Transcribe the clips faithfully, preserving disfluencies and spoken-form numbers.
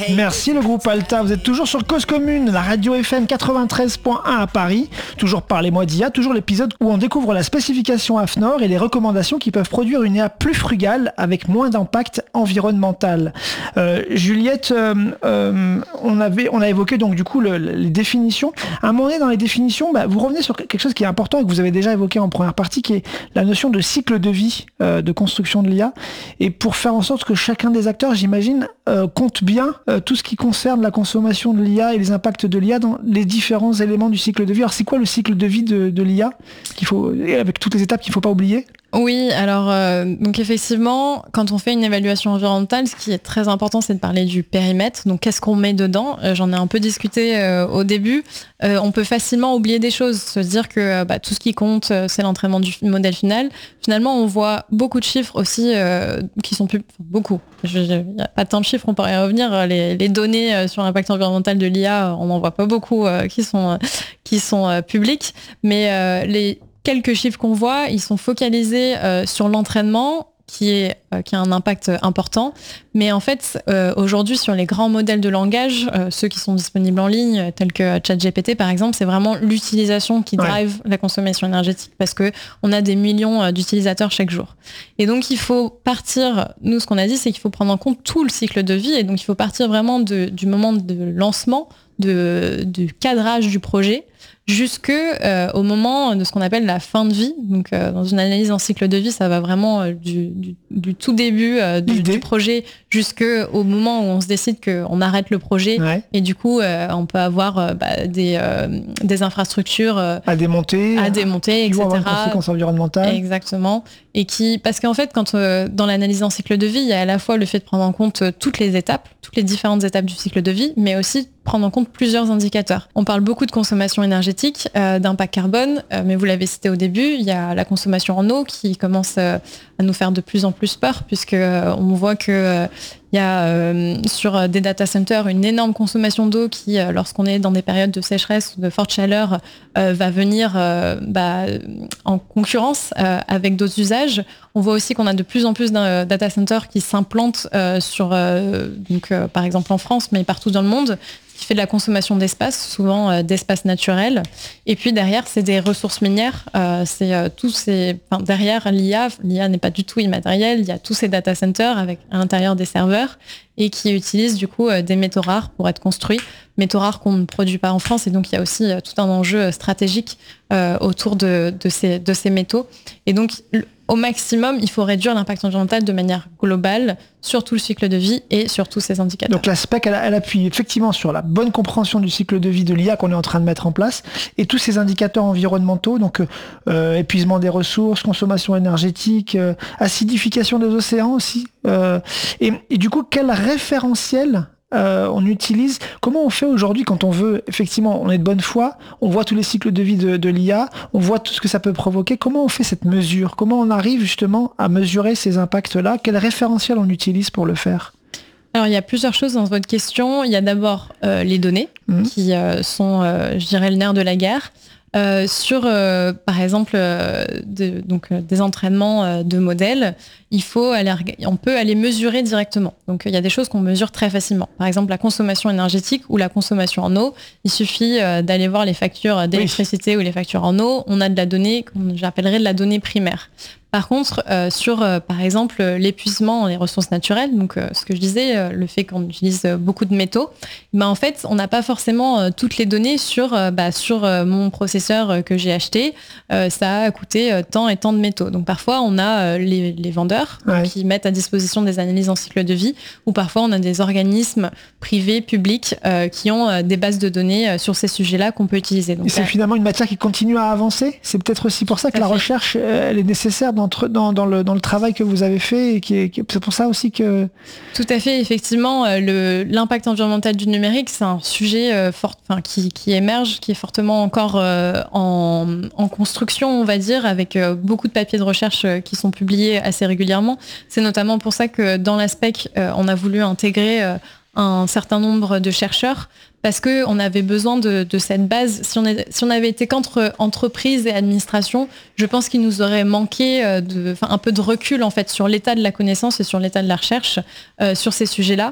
Merci le groupe Alta, vous êtes toujours sur Cause Commune, la radio F M quatre-vingt-treize point un à Paris. Toujours Parlez-moi d'I A, toujours l'épisode où on découvre la spécification A F N O R et les recommandations qui peuvent produire une I A plus frugale avec moins d'impact environnemental. Euh, Juliette, euh, euh, on, avait, on a évoqué donc du coup le, les définitions. À un moment donné dans les définitions, bah, vous revenez sur quelque chose qui est important et que vous avez déjà évoqué en première partie, qui est la notion de cycle de vie euh, de construction de l'I A. Et pour faire en sorte que chacun des acteurs, j'imagine, euh, compte bien euh, tout ce qui concerne la consommation de l'I A et les impacts de l'I A dans les différents éléments du cycle de vie. Alors c'est quoi le cycle de vie de, de l'I A qu'il faut, avec toutes les étapes qu'il ne faut pas oublier ? Oui, alors euh, donc effectivement, quand on fait une évaluation environnementale, ce qui est très important, c'est de parler du périmètre. Donc qu'est-ce qu'on met dedans ? euh, J'en ai un peu discuté euh, au début. Euh, on peut facilement oublier des choses, se dire que bah, tout ce qui compte, euh, c'est l'entraînement du modèle final. Finalement, on voit beaucoup de chiffres aussi euh, qui sont plus... Enfin, beaucoup. Il n'y a pas tant de chiffres, on pourrait y revenir. Les, les données euh, sur l'impact environnemental de l'I A, on n'en voit pas beaucoup euh, qui sont, euh, qui sont euh, publics. Mais euh, les... quelques chiffres qu'on voit, ils sont focalisés euh, sur l'entraînement qui, est, euh, qui a un impact important. Mais en fait, euh, aujourd'hui, sur les grands modèles de langage, euh, ceux qui sont disponibles en ligne, tels que ChatGPT par exemple, c'est vraiment l'utilisation qui drive ouais. la consommation énergétique parce qu'on a des millions euh, d'utilisateurs chaque jour. Et donc, il faut partir, nous, ce qu'on a dit, c'est qu'il faut prendre en compte tout le cycle de vie. Et donc, il faut partir vraiment de, du moment de lancement, de, du cadrage du projet, jusque euh, au moment de ce qu'on appelle la fin de vie. Donc, euh, dans une analyse en cycle de vie, ça va vraiment euh, du, du, du tout début euh, du, du projet jusqu'au moment où on se décide qu'on arrête le projet. Ouais. Et du coup, euh, on peut avoir euh, bah, des, euh, des infrastructures euh, à démonter, à démonter, qui et cetera. Vont avoir une conséquence environnementale. Exactement. Et qui, parce qu'en fait, quand euh, dans l'analyse en cycle de vie, il y a à la fois le fait de prendre en compte euh, toutes les étapes, toutes les différentes étapes du cycle de vie, mais aussi prendre en compte plusieurs indicateurs. On parle beaucoup de consommation énergétique, euh, d'impact carbone, euh, mais vous l'avez cité au début, il y a la consommation en eau qui commence euh, à nous faire de plus en plus peur, puisque euh, on voit que euh, il y a euh, sur des data centers une énorme consommation d'eau qui, euh, lorsqu'on est dans des périodes de sécheresse ou de forte chaleur, euh, va venir euh, bah, en concurrence euh, avec d'autres usages. On voit aussi qu'on a de plus en plus de data centers qui s'implantent euh, sur, euh, donc, euh, par exemple en France, mais partout dans le monde, qui fait de la consommation d'espace, souvent euh, d'espace naturel. Et puis derrière, c'est des ressources minières. Euh, c'est euh, tous ces, enfin, derrière l'I A, l'I A n'est pas du tout immatériel. Il y a tous ces data centers avec à l'intérieur des serveurs et qui utilisent du coup euh, des métaux rares pour être construits, métaux rares qu'on ne produit pas en France. Et donc il y a aussi euh, tout un enjeu stratégique euh, autour de, de ces de ces métaux. Et donc au maximum, il faut réduire l'impact environnemental de manière globale sur tout le cycle de vie et sur tous ces indicateurs. Donc la S P E C, elle, elle appuie effectivement sur la bonne compréhension du cycle de vie de l'I A qu'on est en train de mettre en place et tous ces indicateurs environnementaux, donc euh, épuisement des ressources, consommation énergétique, euh, acidification des océans aussi. Euh, et, et du coup, quel référentiel Euh, on utilise, comment on fait aujourd'hui quand on veut, effectivement, on est de bonne foi, on voit tous les cycles de vie de, de l'I A, on voit tout ce que ça peut provoquer, comment on fait cette mesure, comment on arrive justement à mesurer ces impacts-là, quel référentiel on utilise pour le faire ? Alors, il y a plusieurs choses dans votre question. Il y a d'abord euh, les données, mmh. qui euh, sont, euh, je dirais, le nerf de la guerre. Euh, sur, euh, par exemple, euh, de, donc, euh, des entraînements euh, de modèles, il faut aller, on peut aller mesurer directement. Donc, il y a des choses qu'on mesure très facilement. Par exemple, la consommation énergétique ou la consommation en eau. Il suffit euh, d'aller voir les factures d'électricité oui. ou les factures en eau. On a de la donnée, qu'on j'appellerais de la donnée primaire. Par contre, euh, sur, euh, par exemple, l'épuisement des ressources naturelles, donc euh, ce que je disais, euh, le fait qu'on utilise euh, beaucoup de métaux, ben, en fait, on n'a pas forcément euh, toutes les données sur, euh, bah, sur euh, mon processeur euh, que j'ai acheté. Euh, ça a coûté euh, tant et tant de métaux. Donc parfois, on a euh, les, les vendeurs ouais. qui mettent à disposition des analyses en cycle de vie, ou parfois on a des organismes privés, publics, euh, qui ont euh, des bases de données euh, sur ces sujets-là qu'on peut utiliser. Donc, et c'est là, finalement une matière qui continue à avancer. C'est peut-être aussi pour ça que la fait. recherche, elle est nécessaire dans Dans, dans, le, dans le travail que vous avez fait et qui est, qui est, c'est pour ça aussi que... Tout à fait, effectivement, le, l'impact environnemental du numérique, c'est un sujet euh, fort, enfin, qui, qui émerge, qui est fortement encore euh, en, en construction, on va dire, avec euh, beaucoup de papiers de recherche euh, qui sont publiés assez régulièrement. C'est notamment pour ça que dans la S P E C, euh, on a voulu intégrer euh, un certain nombre de chercheurs parce qu'on avait besoin de, de cette base. Si on, est, si on avait été qu'entre entreprises et administration, je pense qu'il nous aurait manqué de, enfin, un peu de recul en fait, sur l'état de la connaissance et sur l'état de la recherche euh, sur ces sujets-là.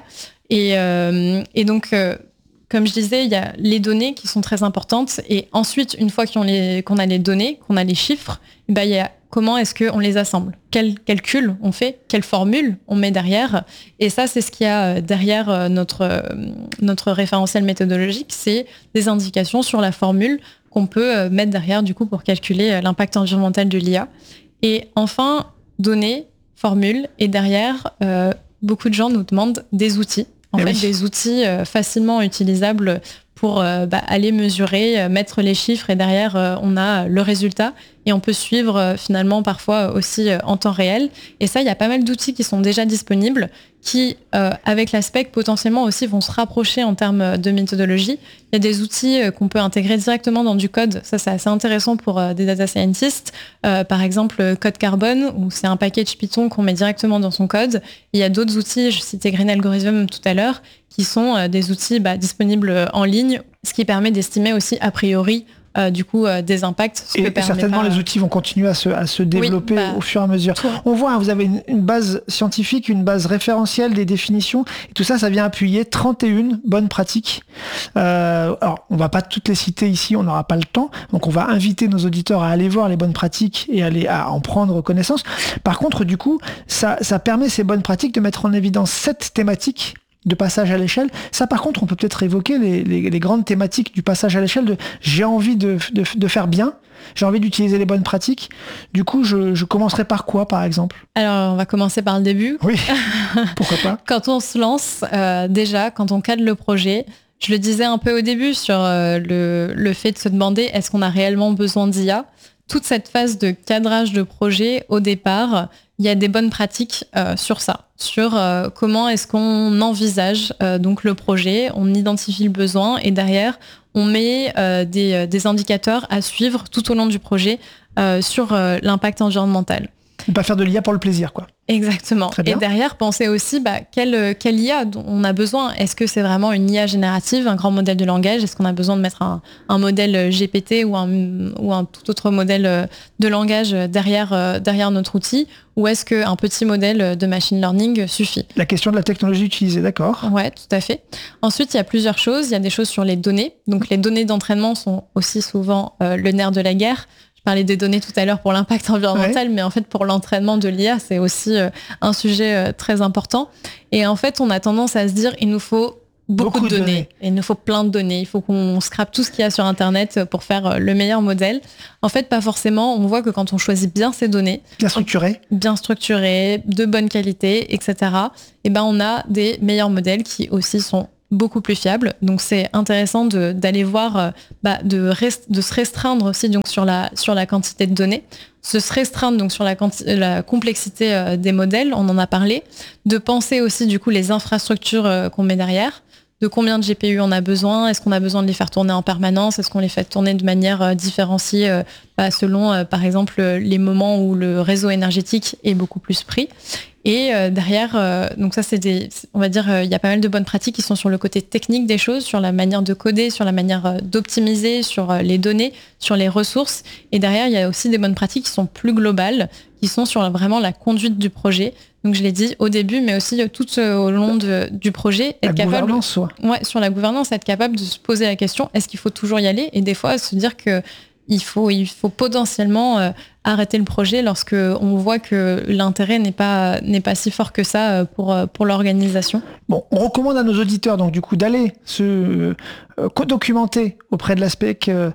Et, euh, et donc, euh, comme je disais, il y a les données qui sont très importantes. Et ensuite, une fois qu'on, les, qu'on a les données, qu'on a les chiffres, ben, il y a comment est-ce qu'on les assemble, quel calcul on fait, quelle formule on met derrière. Et ça, c'est ce qu'il y a derrière notre, notre référentiel méthodologique, c'est des indications sur la formule qu'on peut mettre derrière du coup pour calculer l'impact environnemental de l'I A. Et enfin, données, formules, et derrière, euh, beaucoup de gens nous demandent des outils. En Et fait, oui. des outils euh, facilement utilisables pour euh, bah, aller mesurer, euh, mettre les chiffres, et derrière, euh, on a le résultat. Et on peut suivre euh, finalement parfois aussi euh, en temps réel. Et ça, il y a pas mal d'outils qui sont déjà disponibles, qui, euh, avec l'aspect, potentiellement aussi vont se rapprocher en termes de méthodologie. Il y a des outils euh, qu'on peut intégrer directement dans du code. Ça, c'est assez intéressant pour euh, des data scientists. Euh, par exemple, Code Carbone, où c'est un package Python qu'on met directement dans son code. Il y a d'autres outils, je citais Green Algorithm tout à l'heure, qui sont euh, des outils bah, disponibles en ligne, ce qui permet d'estimer aussi a priori Euh, du coup euh, des impacts. Ce Et que certainement pas... les outils vont continuer à se, à se développer oui, bah, au fur et à mesure. tout. On voit, hein, vous avez une, une base scientifique, une base référentielle des définitions, et tout ça, ça vient appuyer trente et une bonnes pratiques. Euh, alors, on va pas toutes les citer ici, on n'aura pas le temps, donc on va inviter nos auditeurs à aller voir les bonnes pratiques et aller à en prendre connaissance. Par contre, du coup, ça, ça permet ces bonnes pratiques de mettre en évidence sept thématiques de passage à l'échelle. Ça, par contre, on peut peut-être évoquer les, les, les grandes thématiques du passage à l'échelle de j'ai envie de, de, de faire bien, j'ai envie d'utiliser les bonnes pratiques. Du coup, je, je commencerai par quoi, par exemple ? Alors, on va commencer par le début. Oui, pourquoi pas. Quand on se lance, euh, déjà, quand on cadre le projet, je le disais un peu au début sur euh, le, le fait de se demander est-ce qu'on a réellement besoin d'I A ? Toute cette phase de cadrage de projet, au départ, il y a des bonnes pratiques euh, sur ça, sur euh, comment est-ce qu'on envisage euh, donc le projet, on identifie le besoin et derrière, on met euh, des, des indicateurs à suivre tout au long du projet euh, sur euh, l'impact environnemental. Ne pas faire de l'I A pour le plaisir, quoi. Exactement. Et derrière, penser aussi bah, quelle, quelle I A on a besoin. Est-ce que c'est vraiment une I A générative, un grand modèle de langage ? Est-ce qu'on a besoin de mettre un, un modèle G P T ou un, ou un tout autre modèle de langage derrière, derrière notre outil ? Ou est-ce qu'un petit modèle de machine learning suffit ? La question de la technologie utilisée, d'accord. Ouais, tout à fait. Ensuite, il y a plusieurs choses. Il y a des choses sur les données. Donc, les données d'entraînement sont aussi souvent euh, le nerf de la guerre. Je parlais des données tout à l'heure pour l'impact environnemental, ouais. Mais en fait, pour l'entraînement de l'I A, c'est aussi euh, un sujet euh, très important. Et en fait, on a tendance à se dire, il nous faut beaucoup, beaucoup de données. données. Et il nous faut plein de données. Il faut qu'on scrape tout ce qu'il y a sur Internet pour faire le meilleur modèle. En fait, pas forcément. On voit que quand on choisit bien ces données, bien structurées, bien structurées, de bonne qualité, et cetera, et ben, on a des meilleurs modèles qui aussi sont beaucoup plus fiable. Donc c'est intéressant de, d'aller voir, euh, bah, de, rest, de se restreindre aussi donc, sur, la, sur la quantité de données, de se restreindre donc, sur la, quanti- la complexité euh, des modèles, on en a parlé, de penser aussi du coup les infrastructures euh, qu'on met derrière, de combien de G P U on a besoin, est-ce qu'on a besoin de les faire tourner en permanence, est-ce qu'on les fait tourner de manière euh, différenciée euh, bah, selon euh, par exemple les moments où le réseau énergétique est beaucoup plus pris. Et euh, derrière, euh, donc ça c'est des, on va dire, il euh, y a pas mal de bonnes pratiques qui sont sur le côté technique des choses, sur la manière de coder, sur la manière euh, d'optimiser, sur euh, les données, sur les ressources. Et derrière, il y a aussi des bonnes pratiques qui sont plus globales, qui sont sur vraiment la conduite du projet. Donc je l'ai dit au début, mais aussi euh, tout euh, au long de, du projet, être la capable, gouvernance, ouais. Ouais, sur la gouvernance, être capable de se poser la question est-ce qu'il faut toujours y aller ? Et des fois, se dire que il faut, il faut potentiellement euh, arrêter le projet lorsque on voit que l'intérêt n'est pas, n'est pas si fort que ça pour, pour l'organisation. Bon, on recommande à nos auditeurs donc du coup d'aller se euh, documenter auprès de l'ASPEC euh,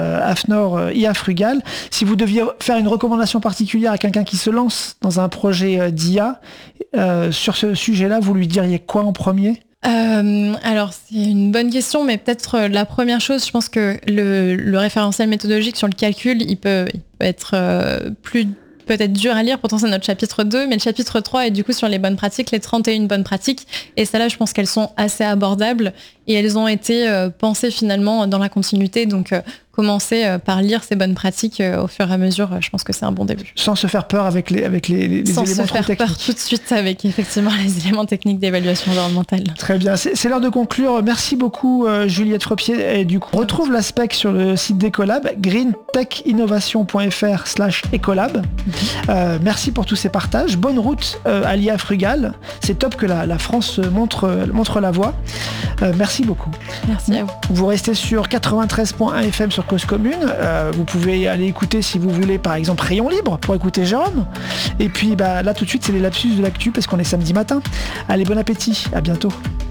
AFNOR euh, I A Frugal. Si vous deviez faire une recommandation particulière à quelqu'un qui se lance dans un projet euh, d'I A, euh, sur ce sujet-là, vous lui diriez quoi en premier ? Euh, alors c'est une bonne question, mais peut-être euh, la première chose, je pense que le, le référentiel méthodologique sur le calcul, il peut, il peut être euh, plus peut-être dur à lire, pourtant c'est notre chapitre deux, mais le chapitre trois est du coup sur les bonnes pratiques, les trente et une bonnes pratiques, et celles-là je pense qu'elles sont assez abordables et elles ont été euh, pensées finalement dans la continuité, donc euh, commencer euh, par lire ces bonnes pratiques euh, au fur et à mesure, euh, je pense que c'est un bon début. Sans se faire peur avec les, avec les, les Sans éléments se faire techniques. peur tout de suite avec effectivement les éléments techniques d'évaluation environnementale. Très bien, c'est, c'est l'heure de conclure. Merci beaucoup euh, Juliette Frepied. Et du coup, retrouve la spec sur le site d'Ecolab, greentechinnovation.fr slash Ecolab. Euh, merci pour tous ces partages. Bonne route euh, à l'I A Frugal. C'est top que la, la France montre, montre la voie. Euh, merci beaucoup. Merci à vous. Vous restez sur quatre-vingt-treize point un F M sur Cause Commune. Euh, vous pouvez aller écouter si vous voulez par exemple Rayon Libre pour écouter Jérôme. Et puis bah, là tout de suite c'est les lapsus de l'actu parce qu'on est samedi matin. Allez, bon appétit, à bientôt.